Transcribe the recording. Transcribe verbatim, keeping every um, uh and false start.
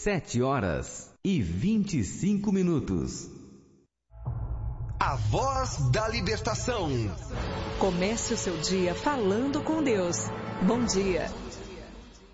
Sete horas e vinte e cinco minutos. A Voz da Libertação. Comece o seu dia falando com Deus. Bom dia.